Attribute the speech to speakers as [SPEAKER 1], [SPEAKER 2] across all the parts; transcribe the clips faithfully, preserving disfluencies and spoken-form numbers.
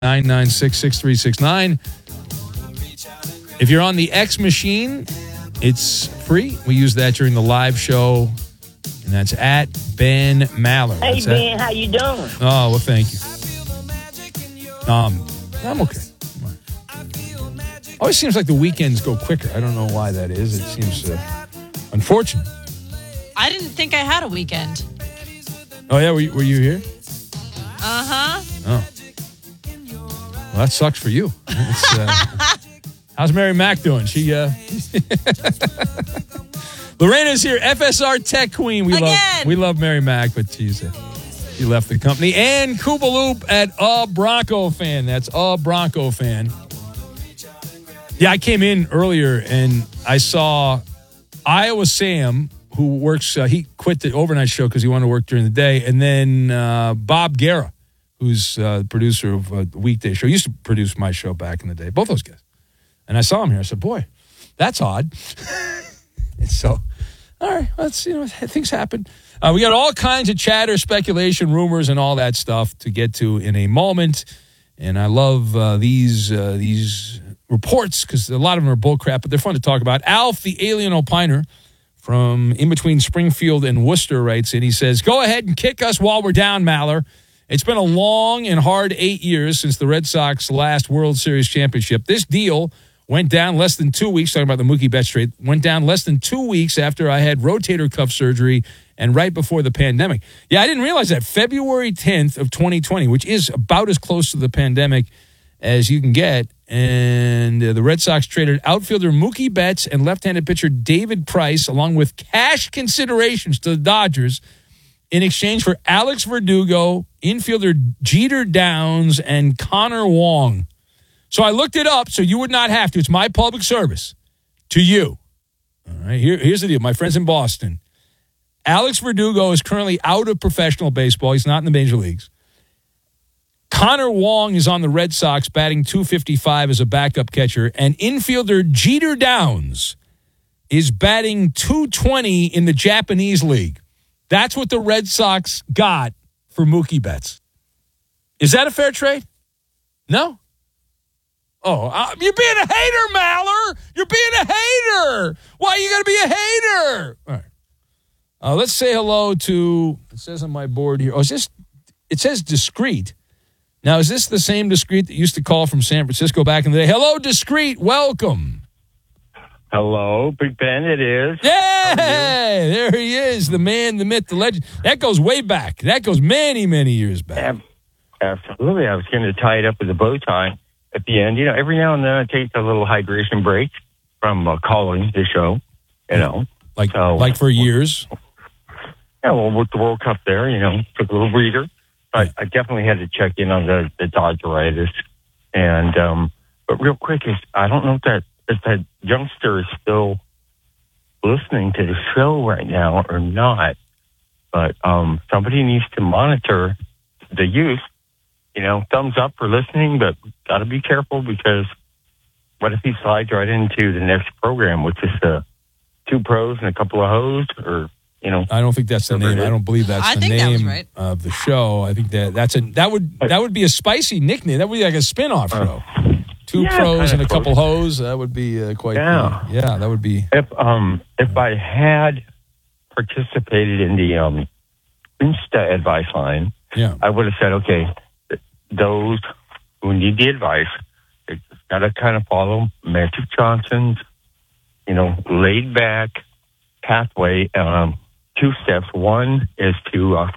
[SPEAKER 1] nine nine six, six three six nine. If you're on the X machine, it's free. We use that during the live show, and that's at Ben Maller.
[SPEAKER 2] Hey,
[SPEAKER 1] that's
[SPEAKER 2] Ben,
[SPEAKER 1] at,
[SPEAKER 2] how you doing?
[SPEAKER 1] Oh, well, thank you. Um, I'm okay. Always seems like the weekends go quicker. I don't know why that is. It seems uh, unfortunate.
[SPEAKER 3] I didn't think I had a weekend.
[SPEAKER 1] Oh, yeah? Were you, were you here?
[SPEAKER 3] Uh-huh.
[SPEAKER 1] Oh. Well, that sucks for you. It's, uh, how's Mary Mac doing? She, uh... Lorena's here, F S R Tech Queen. We
[SPEAKER 3] Again.
[SPEAKER 1] love we love Mary Mac, but she's, uh, she left the company. And Koopaloop at A Bronco Fan. That's A Bronco Fan. Yeah, I came in earlier and I saw Iowa Sam, who works, uh, he quit the overnight show because he wanted to work during the day. And then uh, Bob Guerra, who's uh, the producer of a weekday show. He used to produce my show back in the day, both those guys. And I saw him here. I said, boy, that's odd. And so, all right, let's, you know, things happen. Uh, we got all kinds of chatter, speculation, rumors, and all that stuff to get to in a moment. And I love uh, these uh, these reports because a lot of them are bullcrap, but they're fun to talk about. Alf, the alien opiner from in between Springfield and Worcester, writes in. He says, go ahead and kick us while we're down, Maller. It's been a long and hard eight years since the Red Sox last World Series championship. This deal went down less than two weeks, talking about the Mookie Betts trade, went down less than two weeks after I had rotator cuff surgery and right before the pandemic. Yeah, I didn't realize that. February tenth of twenty twenty, which is about as close to the pandemic as you can get. And uh, the Red Sox traded outfielder Mookie Betts and left-handed pitcher David Price, along with cash considerations to the Dodgers, in exchange for Alex Verdugo, infielder Jeter Downs, and Connor Wong. So I looked it up so you would not have to. It's my public service to you. All right, here, here's the deal. My friends in Boston. Alex Verdugo is currently out of professional baseball. He's not in the major leagues. Connor Wong is on the Red Sox batting two fifty-five as a backup catcher. And infielder Jeter Downs is batting two twenty in the Japanese league. That's what the Red Sox got for Mookie Betts. Is that a fair trade? No? Oh, uh, you're being a hater, Maller. You're being a hater. Why are you going to be a hater? All right. Uh, let's say hello to, it says on my board here, oh, is this, it says Discreet. Now, is this the same Discreet that used to call from San Francisco back in the day? Hello, Discreet. Welcome.
[SPEAKER 4] Hello, Big Ben, it is.
[SPEAKER 1] Yeah, there he is, the man, the myth, the legend. That goes way back. That goes many, many years back.
[SPEAKER 4] Absolutely. I was going to tie it up with a bow tie at the end. You know, every now and then I take a little hydration break from uh, calling the show, you know.
[SPEAKER 1] Like,
[SPEAKER 4] so,
[SPEAKER 1] like for years?
[SPEAKER 4] Yeah, well, with the World Cup there, you know, took a little breather. But I definitely had to check in on the, the Dodgeritis. And, um, but real quick, is I don't know if that, if that youngster is still listening to the show right now or not, but um, somebody needs to monitor the youth. You know, thumbs up for listening, but got to be careful because what if he slides right into the next program, which is the two pros and a couple of hoes, or you know?
[SPEAKER 1] I don't think that's the name. I don't believe that's
[SPEAKER 3] I
[SPEAKER 1] the
[SPEAKER 3] think that was
[SPEAKER 1] name
[SPEAKER 3] right.
[SPEAKER 1] of the show. I think that that's a that would that would be a spicy nickname. That would be like a spin-off
[SPEAKER 4] Uh,
[SPEAKER 1] show. Two
[SPEAKER 4] yeah,
[SPEAKER 1] pros and a
[SPEAKER 4] close.
[SPEAKER 1] couple hoes. That would be uh, quite.
[SPEAKER 4] Yeah.
[SPEAKER 1] Uh, yeah, that would be.
[SPEAKER 4] If um if I had participated in the um Insta advice line,
[SPEAKER 1] Yeah.
[SPEAKER 4] I would have said, okay, th- those who need the advice, they just got to kind of follow Magic Johnson's, you know, laid back pathway. Um, two steps. One is to, uh,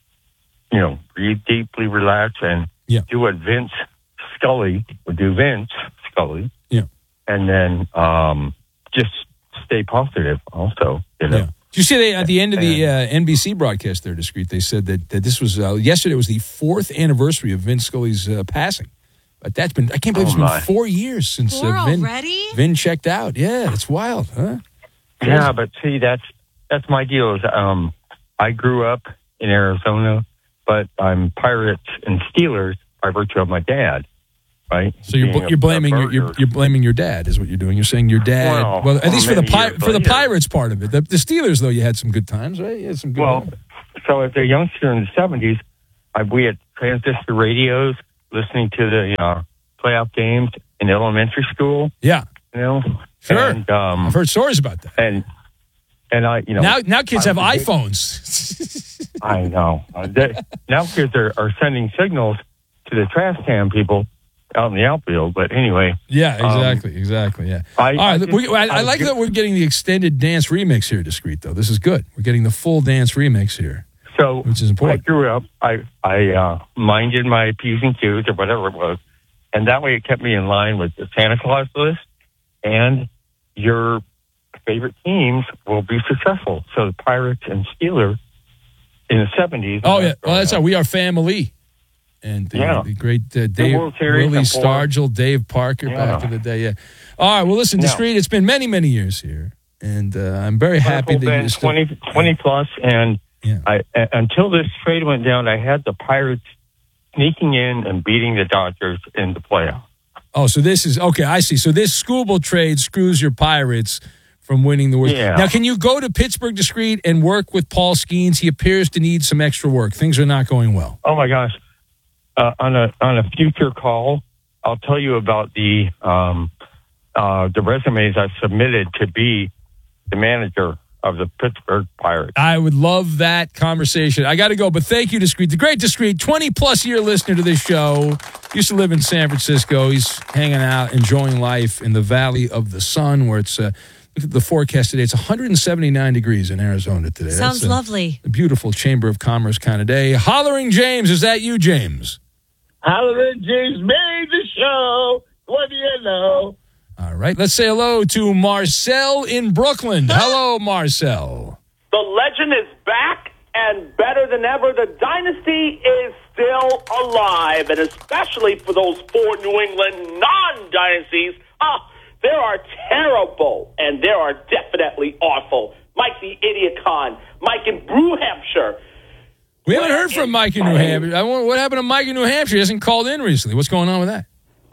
[SPEAKER 4] you know, breathe deeply, relax, and
[SPEAKER 1] Yeah.
[SPEAKER 4] do what Vince Scully would do. Vince Scully,
[SPEAKER 1] Yeah.
[SPEAKER 4] and then um, just stay positive. Also, you know.
[SPEAKER 1] Yeah. Did you see they, at the end of the uh, N B C broadcast there, Discreet, they said that, that this was, uh, yesterday was the fourth anniversary of Vin Scully's uh, passing. But that's been, I can't believe
[SPEAKER 4] Oh,
[SPEAKER 1] it's
[SPEAKER 4] my.
[SPEAKER 1] been four years since
[SPEAKER 3] Four
[SPEAKER 1] uh, Vin,
[SPEAKER 3] already?
[SPEAKER 1] Vin checked out. Yeah, it's wild, huh?
[SPEAKER 4] Yeah, but see, that's that's my deal. Is um, I grew up in Arizona, but I'm Pirates and Steelers by virtue of my dad, right?
[SPEAKER 1] So you're
[SPEAKER 4] Being
[SPEAKER 1] bl-
[SPEAKER 4] a-
[SPEAKER 1] you're blaming
[SPEAKER 4] a
[SPEAKER 1] your, you're,
[SPEAKER 4] Berger.
[SPEAKER 1] you're blaming your dad is what you're doing. You're saying your dad.
[SPEAKER 4] Well,
[SPEAKER 1] Well, at
[SPEAKER 4] well,
[SPEAKER 1] least for the
[SPEAKER 4] many
[SPEAKER 1] pi-
[SPEAKER 4] years
[SPEAKER 1] for the
[SPEAKER 4] later.
[SPEAKER 1] Pirates part of it. The, the Steelers though, you had some good times, right? You had some good.
[SPEAKER 4] Well, so as a youngster in the seventies, I, we had transistor radios, listening to the uh, playoff games in elementary school.
[SPEAKER 1] Yeah.
[SPEAKER 4] You know?
[SPEAKER 1] Sure.
[SPEAKER 4] And, um,
[SPEAKER 1] I've heard stories about that.
[SPEAKER 4] And, and I, you know.
[SPEAKER 1] Now, now kids
[SPEAKER 4] I
[SPEAKER 1] have
[SPEAKER 4] was a big-
[SPEAKER 1] iPhones.
[SPEAKER 4] I know. Uh, they, now kids are, are sending signals to the trash can people out in the outfield. But anyway.
[SPEAKER 1] Yeah, exactly,
[SPEAKER 4] um,
[SPEAKER 1] exactly. Yeah.
[SPEAKER 4] I,
[SPEAKER 1] All right,
[SPEAKER 4] I, just,
[SPEAKER 1] we, I, I
[SPEAKER 4] I
[SPEAKER 1] like
[SPEAKER 4] just,
[SPEAKER 1] that we're getting the extended dance remix here, Discreet, though. This is good. We're getting the full dance remix here,
[SPEAKER 4] So
[SPEAKER 1] which is important.
[SPEAKER 4] I grew up. I I uh, minded my P's and Q's or whatever it was, and that way it kept me in line with the Santa Claus list, and your favorite teams will be successful. So the Pirates and Steelers in the seventies.
[SPEAKER 1] Oh yeah, well that's how we are family, and the,
[SPEAKER 4] Yeah.
[SPEAKER 1] the great uh, Dave
[SPEAKER 4] World Series
[SPEAKER 1] Willie
[SPEAKER 4] and four.
[SPEAKER 1] Stargell, Dave Parker
[SPEAKER 4] Yeah.
[SPEAKER 1] back in the day. Yeah. All right. Well, listen,
[SPEAKER 4] Now-
[SPEAKER 1] Discreet. It's been many many years here, and uh, I'm very happy
[SPEAKER 4] Wonderful
[SPEAKER 1] that
[SPEAKER 4] been
[SPEAKER 1] you're still.
[SPEAKER 4] twenty, twenty plus, and
[SPEAKER 1] Yeah.
[SPEAKER 4] I a- until this trade went down, I had the Pirates sneaking in and beating the Dodgers in the playoffs.
[SPEAKER 1] Oh, so this is okay. I see. So this Scooble trade screws your Pirates from winning the World.
[SPEAKER 4] Yeah.
[SPEAKER 1] Now, can you go to Pittsburgh Discreet and work with Paul Skeens? He appears to need some extra work. Things are not going well.
[SPEAKER 4] Oh my gosh! Uh, on a on a future call, I'll tell you about the um, uh, the resumes I submitted to be the manager of the Pittsburgh Pirates.
[SPEAKER 1] I would love that conversation. I got to go, but thank you, Discreet. The great Discreet, twenty-plus year listener to this show. Used to live in San Francisco. He's hanging out, enjoying life in the Valley of the Sun, where it's, uh, look at the forecast today. It's one hundred seventy-nine degrees in Arizona today.
[SPEAKER 3] Sounds
[SPEAKER 1] That's a,
[SPEAKER 3] lovely.
[SPEAKER 1] a beautiful Chamber of Commerce kind of day. Hollering James, is that you, James?
[SPEAKER 2] Hollering James made the show. What do you know?
[SPEAKER 1] All right, let's say hello to Marcel in Brooklyn. Hello, Marcel.
[SPEAKER 5] The legend is back and better than ever. The dynasty is still alive, and especially for those four New England non-dynasties, ah, there are terrible and there are definitely awful. Mike the Idiot Con, Mike in Brew Hampshire.
[SPEAKER 1] We haven't heard from Mike in New Hampshire. I wonder what happened to Mike in New Hampshire? He hasn't called in recently. What's going on with that?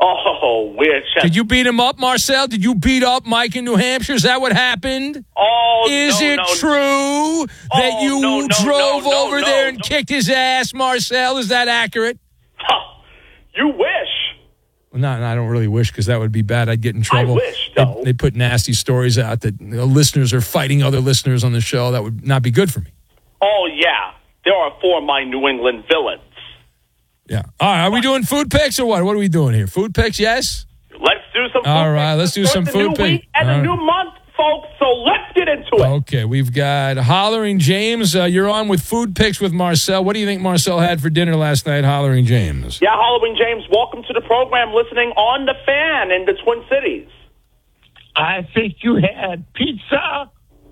[SPEAKER 5] Oh, weird.
[SPEAKER 1] Did you beat him up, Marcel? Did you beat up Mike in New Hampshire? Is that what happened?
[SPEAKER 5] Oh,
[SPEAKER 1] Is
[SPEAKER 5] no,
[SPEAKER 1] it
[SPEAKER 5] no.
[SPEAKER 1] true that
[SPEAKER 5] Oh,
[SPEAKER 1] you
[SPEAKER 5] no, no,
[SPEAKER 1] drove
[SPEAKER 5] no, no,
[SPEAKER 1] over
[SPEAKER 5] no,
[SPEAKER 1] there and
[SPEAKER 5] no.
[SPEAKER 1] kicked his ass, Marcel? Is that accurate?
[SPEAKER 5] Huh. You wish.
[SPEAKER 1] Well, no, no, I don't really wish because that would be bad. I'd get in trouble.
[SPEAKER 5] wish,
[SPEAKER 1] They-
[SPEAKER 5] though.
[SPEAKER 1] They put nasty stories out that you know, listeners are fighting other listeners on the show. That would not be good for me.
[SPEAKER 5] Oh, yeah. There are four of my New England villains.
[SPEAKER 1] Yeah. All right. Are we doing food picks or what? What are we doing here? Food picks, yes?
[SPEAKER 5] Let's do some food
[SPEAKER 1] All right,
[SPEAKER 5] picks.
[SPEAKER 1] let's do
[SPEAKER 5] It's
[SPEAKER 1] some
[SPEAKER 5] the
[SPEAKER 1] food
[SPEAKER 5] new
[SPEAKER 1] pick.
[SPEAKER 5] week and
[SPEAKER 1] All
[SPEAKER 5] a
[SPEAKER 1] right.
[SPEAKER 5] new month, folks, so let's get into it.
[SPEAKER 1] Okay. We've got Hollering James. Uh, you're on with food picks with Marcel. What do you think Marcel had for dinner last night, Hollering James?
[SPEAKER 5] Yeah, Halloween James, welcome to the program, listening on the Fan in the Twin Cities.
[SPEAKER 2] I think you had pizza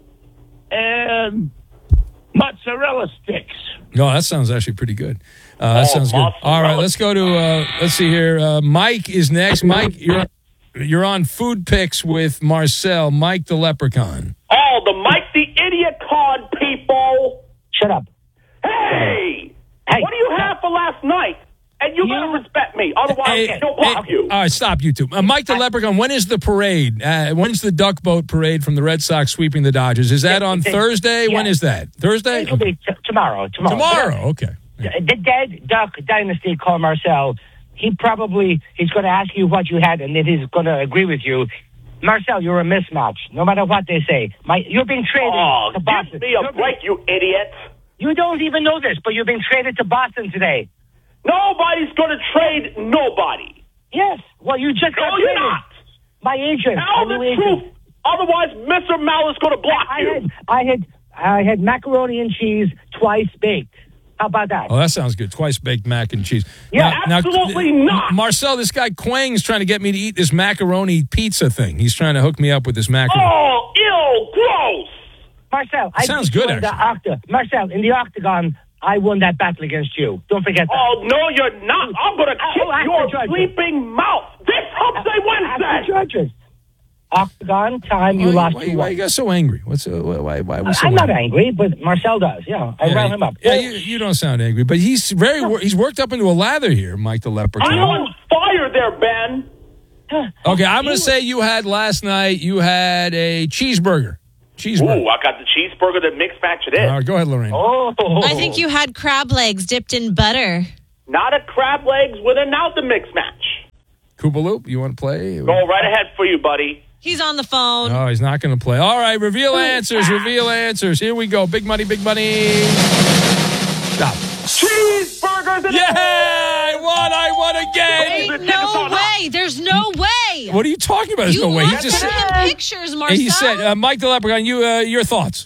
[SPEAKER 2] and mozzarella sticks.
[SPEAKER 1] No, that sounds actually pretty good. Uh, that
[SPEAKER 5] Oh,
[SPEAKER 1] sounds good.
[SPEAKER 5] mozzarella.
[SPEAKER 1] All right, let's go to, uh, let's see here. Uh, Mike is next. Mike, you're, you're on food picks with Marcel. Mike the Leprechaun.
[SPEAKER 5] Oh, the Mike the Idiot Con people.
[SPEAKER 2] Shut up.
[SPEAKER 5] Hey,
[SPEAKER 2] Hey.
[SPEAKER 5] what do you have for last night? And you, gotta respect me, otherwise
[SPEAKER 1] Hey,
[SPEAKER 5] she'll block
[SPEAKER 1] hey,
[SPEAKER 5] you.
[SPEAKER 1] All right, stop, you two. Uh, Mike the Leprechaun, when is the parade? Uh, when's the duck boat parade from the Red Sox sweeping the Dodgers? Is that
[SPEAKER 2] Yeah,
[SPEAKER 1] on
[SPEAKER 2] it-
[SPEAKER 1] Thursday?
[SPEAKER 2] yeah.
[SPEAKER 1] When is that? Thursday?
[SPEAKER 2] It'll be t- tomorrow. Tomorrow.
[SPEAKER 1] Tomorrow. Okay.
[SPEAKER 2] The dead Duck Dynasty called Marcel. He probably he's going to ask you what you had, and then he's going to agree with you. Marcel, you're a mismatch. No matter what they say, my you're being traded
[SPEAKER 5] Oh,
[SPEAKER 2] to Boston.
[SPEAKER 5] give me a
[SPEAKER 2] You're
[SPEAKER 5] break, you idiot.
[SPEAKER 2] being- you don't even know this, but you're being traded to Boston today.
[SPEAKER 5] Nobody's gonna trade nobody.
[SPEAKER 2] Yes. Well, you just got
[SPEAKER 5] No, you're
[SPEAKER 2] traded.
[SPEAKER 5] not.
[SPEAKER 2] My agent.
[SPEAKER 5] Tell
[SPEAKER 2] my
[SPEAKER 5] the
[SPEAKER 2] new agent.
[SPEAKER 5] truth. Otherwise, Mister Mal is gonna block
[SPEAKER 2] I
[SPEAKER 5] you.
[SPEAKER 2] had I had I had macaroni and cheese twice baked. How about that?
[SPEAKER 1] Oh, that sounds good. Twice baked mac and cheese.
[SPEAKER 5] Yeah, absolutely not.
[SPEAKER 1] Marcel, this guy Quang's trying to get me to eat this macaroni pizza thing. He's trying to hook me up with this macaroni.
[SPEAKER 5] Oh, ew, gross.
[SPEAKER 2] Marcel, I
[SPEAKER 1] Sounds
[SPEAKER 2] beat you
[SPEAKER 1] good,
[SPEAKER 2] in the
[SPEAKER 1] actually.
[SPEAKER 2] octa- Marcel, in the octagon, I won that battle against you. Don't forget that.
[SPEAKER 5] Oh, no, you're not. I'm gonna
[SPEAKER 2] Oh,
[SPEAKER 5] kick
[SPEAKER 2] ask
[SPEAKER 5] your
[SPEAKER 2] the judges.
[SPEAKER 5] sleeping mouth. This Hump Day
[SPEAKER 2] Ask the
[SPEAKER 5] Wednesday.
[SPEAKER 2] judges. Octagon time, you
[SPEAKER 1] why,
[SPEAKER 2] lost.
[SPEAKER 1] why,
[SPEAKER 2] you
[SPEAKER 1] why
[SPEAKER 2] won.
[SPEAKER 1] you guys so angry? What's uh, why? Why are we so
[SPEAKER 2] I'm not
[SPEAKER 1] angry?
[SPEAKER 2] angry, but Marcel does. Yeah, I
[SPEAKER 1] Yeah,
[SPEAKER 2] ran him up.
[SPEAKER 1] Yeah, you, you don't sound angry, but he's very wor- he's worked up into a lather here, Mike the Leprechaun.
[SPEAKER 5] I'm on fire there, Ben.
[SPEAKER 1] Okay, I'm going to say you had last night. You had a cheeseburger. Cheeseburger.
[SPEAKER 5] Ooh, I got the cheeseburger that mix match it in.
[SPEAKER 1] All right, go ahead, Lorraine.
[SPEAKER 2] Oh,
[SPEAKER 3] I think you had crab legs dipped in butter.
[SPEAKER 5] not a crab legs without the mix match.
[SPEAKER 1] Koopaloop, you want to play?
[SPEAKER 5] Go right ahead for you, buddy.
[SPEAKER 3] He's on the phone.
[SPEAKER 1] Oh, he's not going to play. All right, reveal answers, reveal answers. Here we go. Big money, big money. Stop.
[SPEAKER 5] Cheeseburgers and
[SPEAKER 1] Yeah, I won. I won again.
[SPEAKER 3] Wait, no way. There's no way.
[SPEAKER 1] What are you talking about? There's
[SPEAKER 3] You
[SPEAKER 1] no way. He
[SPEAKER 3] must
[SPEAKER 1] just
[SPEAKER 3] send
[SPEAKER 1] said,
[SPEAKER 3] him pictures, Marcel.
[SPEAKER 1] he said uh, Mike the Leprechaun, you, uh, your thoughts?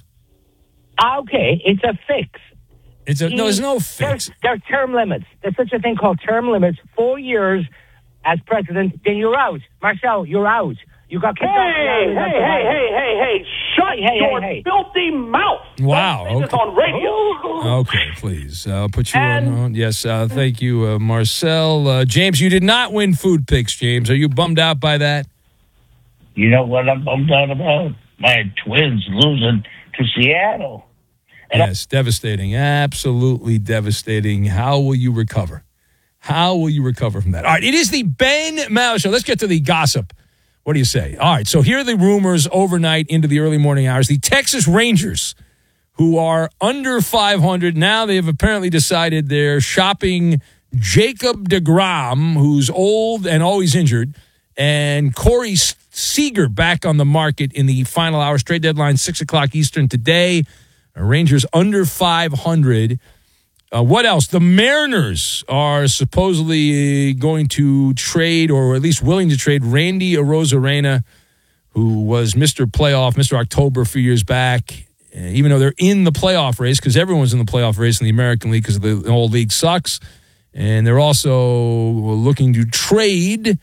[SPEAKER 2] Okay, it's a fix.
[SPEAKER 1] It's a, no, there's no fix.
[SPEAKER 2] There's, there's term limits. There's such a thing called term limits. Four years as president, then you're out. Marcel, you're out. You got kicked
[SPEAKER 5] Hey,
[SPEAKER 2] off.
[SPEAKER 5] hey, hey, hey, hey, hey, shut
[SPEAKER 2] Hey, hey,
[SPEAKER 5] your
[SPEAKER 2] hey, hey.
[SPEAKER 5] filthy mouth.
[SPEAKER 1] Wow,
[SPEAKER 5] Don't say this
[SPEAKER 1] okay.
[SPEAKER 5] on radio.
[SPEAKER 1] Okay, please. I'll put you
[SPEAKER 2] And-
[SPEAKER 1] on. Yes, uh, thank you, uh, Marcel. Uh, James, you did not win food picks, James. Are you bummed out by that?
[SPEAKER 6] You know what I'm bummed out about? My Twins losing to Seattle. And
[SPEAKER 1] Yes, devastating. Absolutely devastating. How will you recover? How will you recover from that? All right, it is the Ben Maller Show. Let's get to the gossip. What do you say? All right, so here are the rumors overnight into the early morning hours. The Texas Rangers, who are under five hundred, now they have apparently decided they're shopping Jacob deGrom, who's old and always injured, and Corey Seager back on the market in the final hour. Straight deadline, six o'clock Eastern today. Rangers under five hundred. Uh, what else? The Mariners are supposedly going to trade, or at least willing to trade, Randy Arozarena, who was Mister Playoff, Mister October a few years back, uh, even though they're in the playoff race, because everyone's in the playoff race in the American League because the, the whole league sucks. And they're also looking to trade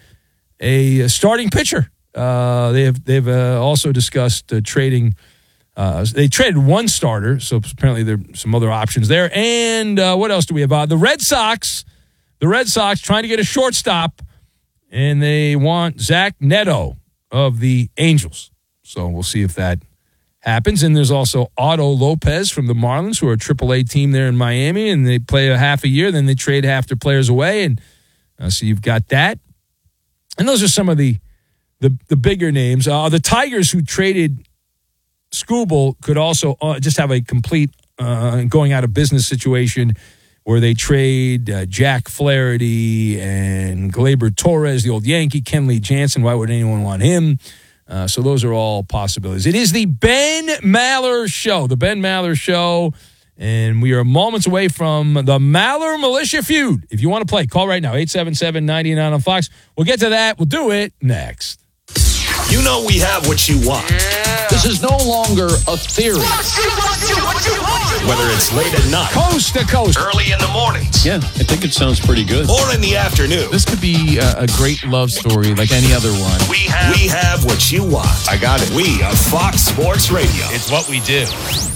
[SPEAKER 1] a starting pitcher. Uh, they have they've uh, also discussed uh, trading. Uh, they traded one starter, so apparently there are some other options there. And uh, what else do we have? Uh, the Red Sox, the Red Sox trying to get a shortstop, and they want Zach Neto of the Angels. So we'll see if that happens. And there's also Otto Lopez from the Marlins, who are a triple A team there in Miami, and they play a half a year, then they trade half their players away. And uh, so you've got that. And those are some of the the, the bigger names. Uh, the Tigers, who traded Skubal, could also uh, just have a complete uh, going out of business situation where they trade uh, Jack Flaherty and Gleyber Torres, the old Yankee, Kenley Jansen. Why would anyone want him? Uh, so those are all possibilities. It is the Ben Maller Show, the Ben Maller Show, and we are moments away from the Maller Militia feud. If you want to play, call right now, eight seven seven, nine nine on Fox. We'll get to that. We'll do it next.
[SPEAKER 7] You know we have what you want.
[SPEAKER 8] Yeah. This is no longer a theory.
[SPEAKER 7] What you, what you, what you want. Whether it's late at night,
[SPEAKER 1] coast to coast,
[SPEAKER 7] early in the mornings,
[SPEAKER 8] Yeah, I think it sounds pretty good.
[SPEAKER 7] or in the afternoon,
[SPEAKER 9] This could be a, a great love story like any other one.
[SPEAKER 7] we have we have what you want. I got it. We are Fox Sports Radio. It's what we do.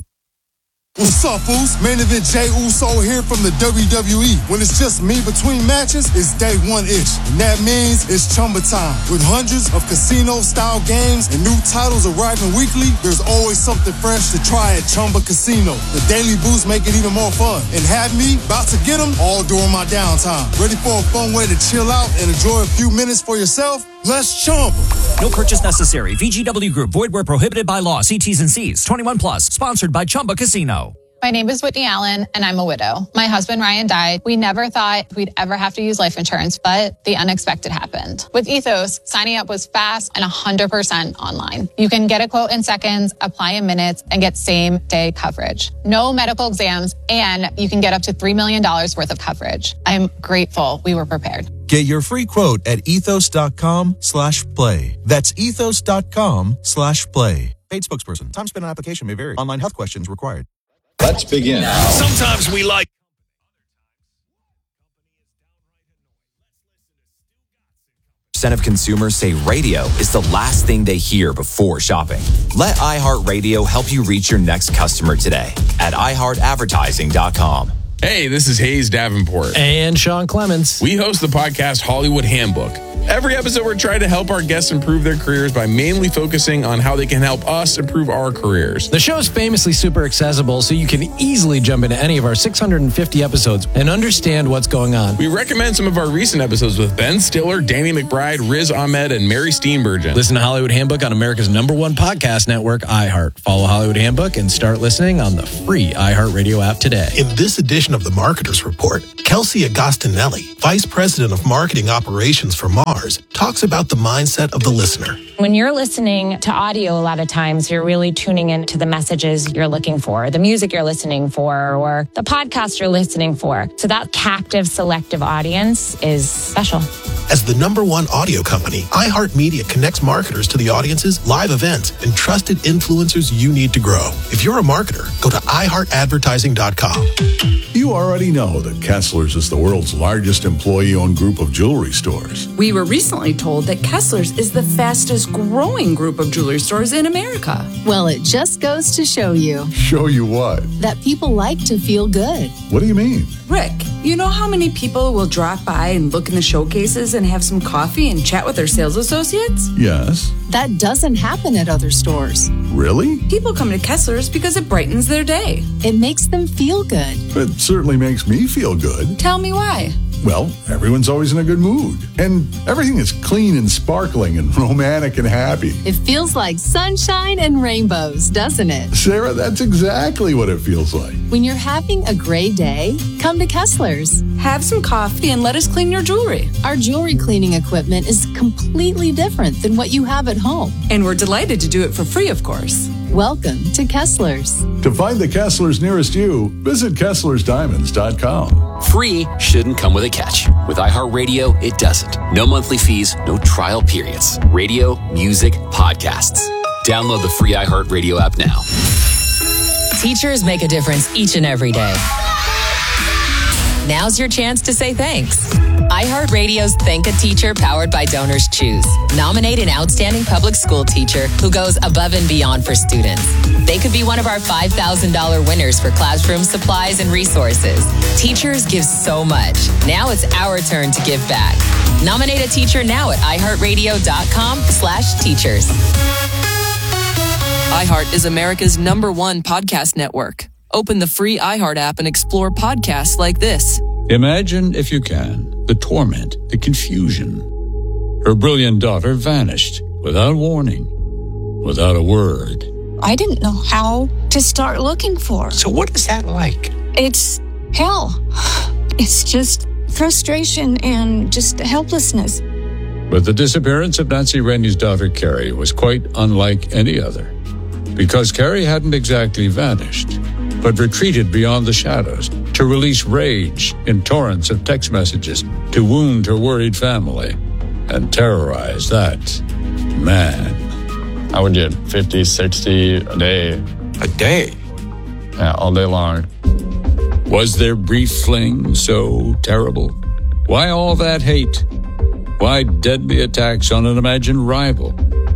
[SPEAKER 10] What's up, fools? Main event Jey Uso here from the W W E. When it's just me between matches, it's day one-ish. And that means it's Chumba time. With hundreds of casino-style games and new titles arriving weekly, there's always something fresh to try at Chumba Casino. The daily boosts make it even more fun. And have me about to get them all during my downtime. Ready for a fun way to chill out and enjoy a few minutes for yourself? Let's Chumba.
[SPEAKER 11] No purchase necessary. V G W Group. Void where prohibited by law. See T's and C's. twenty-one plus. Sponsored by Chumba Casino.
[SPEAKER 12] My name is Whitney Allen, and I'm a widow. My husband, Ryan, died. We never thought we'd ever have to use life insurance, but the unexpected happened. With Ethos, signing up was fast and one hundred percent online. You can get a quote in seconds, apply in minutes, and get same-day coverage. No medical exams, and you can get up to three million dollars worth of coverage. I'm grateful we were prepared.
[SPEAKER 13] Get your free quote at ethos.com slash play. That's ethos.com slash play. Paid spokesperson. Time spent on application may vary. Online health questions required.
[SPEAKER 8] Let's begin.
[SPEAKER 7] Sometimes we like.
[SPEAKER 14] Percent of consumers say radio is the last thing they hear before shopping. Let iHeartRadio help you reach your next customer today at i heart advertising dot com.
[SPEAKER 15] Hey, this is Hayes Davenport.
[SPEAKER 9] And Sean Clements.
[SPEAKER 15] We host the podcast Hollywood Handbook. Every episode, we're trying to help our guests improve their careers by mainly focusing on how they can help us improve our careers.
[SPEAKER 16] The show is famously super accessible, so you can easily jump into any of our six hundred fifty episodes and understand what's going on.
[SPEAKER 15] We recommend some of our recent episodes with Ben Stiller, Danny McBride, Riz Ahmed, and Mary Steenburgen.
[SPEAKER 16] Listen to Hollywood Handbook on America's number one podcast network, iHeart. Follow Hollywood Handbook and start listening on the free iHeartRadio app today.
[SPEAKER 17] In this edition of the Marketer's Report, Kelsey Agostinelli, Vice President of Marketing Operations for Mars, talks about the mindset of the listener.
[SPEAKER 18] When you're listening to audio, a lot of times you're really tuning into the messages you're looking for, the music you're listening for, or the podcast you're listening for. So that captive, selective audience is special.
[SPEAKER 17] As the number one audio company, iHeartMedia connects marketers to the audiences, live events, and trusted influencers you need to grow. If you're a marketer, go to i heart advertising dot com.
[SPEAKER 19] You already know that Kessler's is the world's largest employee-owned group of jewelry stores.
[SPEAKER 20] We were recently told that Kessler's is the fastest growing group of jewelry stores in America.
[SPEAKER 21] Well, it just goes to show you.
[SPEAKER 19] Show you what?
[SPEAKER 21] That people like to feel good.
[SPEAKER 19] What do you mean?
[SPEAKER 20] Rick, you know how many people will drop by and look in the showcases and have some coffee and chat with their sales associates?
[SPEAKER 19] Yes.
[SPEAKER 21] That doesn't happen at other stores.
[SPEAKER 19] Really?
[SPEAKER 20] People come to Kessler's because it brightens their day.
[SPEAKER 21] It makes them feel good.
[SPEAKER 19] It certainly makes me feel good.
[SPEAKER 20] Tell me why.
[SPEAKER 19] Well, everyone's always in a good mood. And everything is clean and sparkling and romantic and happy.
[SPEAKER 21] It feels like sunshine and rainbows, doesn't it?
[SPEAKER 19] Sarah, that's exactly what it feels like.
[SPEAKER 21] When you're having a great day, come to Kessler's.
[SPEAKER 20] Have some coffee and let us clean your jewelry.
[SPEAKER 21] Our jewelry cleaning equipment is completely different than what you have at home.
[SPEAKER 20] And we're delighted to do it for free, of course.
[SPEAKER 21] Welcome to Kessler's.
[SPEAKER 19] To find the Kessler's nearest you, visit Kesslers Diamonds dot com.
[SPEAKER 22] Free shouldn't come with a catch. With iHeartRadio, it doesn't. No monthly fees, no trial periods. Radio, music, podcasts. Download the free iHeartRadio app now.
[SPEAKER 23] Teachers make a difference each and every day. Now's your chance to say thanks. iHeartRadio's Thank a Teacher powered by Donors Choose. Nominate an outstanding public school teacher who goes above and beyond for students. They could be one of our five thousand dollars winners for classroom supplies and resources. Teachers give so much. Now it's our turn to give back. Nominate a teacher now at iHeartRadio.com slash teachers.
[SPEAKER 24] iHeart is America's number one podcast network. Open the free iHeart app and explore podcasts like this.
[SPEAKER 25] Imagine, if you can, the torment, the confusion. Her brilliant daughter vanished without warning, without a word.
[SPEAKER 26] I didn't know how to start looking for her.
[SPEAKER 27] So what is that like?
[SPEAKER 26] It's hell. It's just frustration and just helplessness.
[SPEAKER 25] But the disappearance of Nancy Rennie's daughter, Carrie, was quite unlike any other. Because Carrie hadn't exactly vanished, but retreated beyond the shadows to release rage in torrents of text messages to wound her worried family and terrorize that man.
[SPEAKER 28] I would get fifty, sixty a day.
[SPEAKER 27] A day?
[SPEAKER 28] Yeah, all day long.
[SPEAKER 25] Was their brief fling so terrible? Why all that hate? Why deadly attacks on an imagined rival?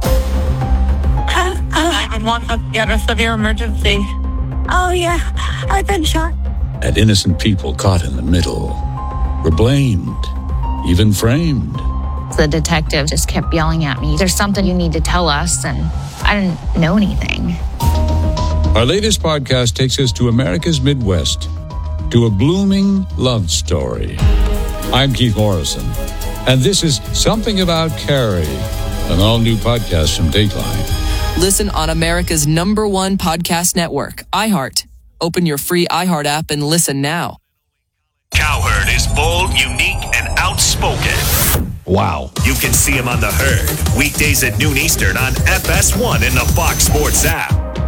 [SPEAKER 26] nine one one, you have a severe emergency. Oh, yeah, I've been shot.
[SPEAKER 25] And innocent people caught in the middle were blamed, even framed.
[SPEAKER 29] The detective just kept yelling at me, "There's something you need to tell us," and I didn't know anything.
[SPEAKER 25] Our latest podcast takes us to America's Midwest, to a blooming love story. I'm Keith Morrison, and this is Something About Carrie, an all-new podcast from Dateline.
[SPEAKER 24] Listen on America's number one podcast network, iHeart. Open your free iHeart app and listen now.
[SPEAKER 7] Cowherd is bold, unique, and outspoken.
[SPEAKER 19] Wow.
[SPEAKER 7] You can see him on The Herd, weekdays at noon Eastern on F S one in the Fox Sports app.